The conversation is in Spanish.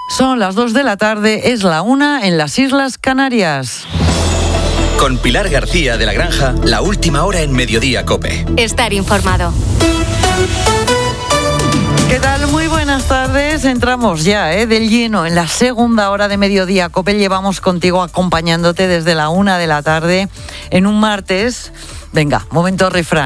Son las 2 de la tarde, es la 1 en las Islas Canarias. Con Pilar García de la Granja, la última hora en Mediodía COPE. Estar informado. ¿Qué tal? Muy buenas tardes. Entramos ya del lleno en la segunda hora de Mediodía COPE. Llevamos contigo acompañándote desde la 1 de la tarde en un martes. Venga, momento refrán.